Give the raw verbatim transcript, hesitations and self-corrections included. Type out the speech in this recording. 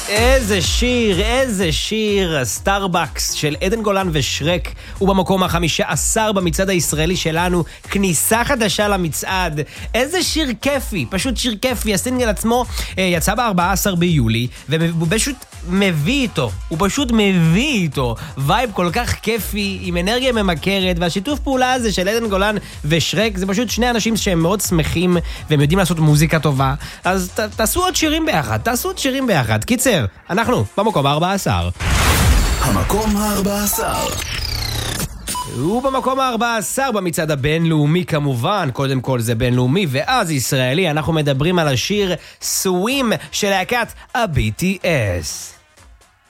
איזה שיר, איזה שיר, סטארבקס של עדן גולן ושרק, הוא במקום החמישה עשר במצעד הישראלי שלנו, כניסה חדשה למצעד. איזה שיר כיפי, פשוט שיר כיפי. הסינגל עצמו יצא ב-ארבעה עשר ביולי, והוא פשוט מביא איתו, הוא פשוט מביא איתו וייב כל כך כיפי, עם אנרגיה ממכרת, והשיתוף פעולה הזה של עדן גולן ושרק, זה פשוט שני אנשים שהם מאוד שמחים, והם יודעים לעשות מוזיקה טובה. אז ת, תעשו עוד שירים ביחד, תעשו עוד שירים ביחד. קיצר, אנחנו במקום ה-ארבע עשר. המקום ה-ארבע עשר. הוא במקום ה-ארבע עשר במצעד הבינלאומי כמובן, קודם כל זה בינלאומי ואז ישראלי. אנחנו מדברים על השיר סווים של להקת ה-בי טי אס.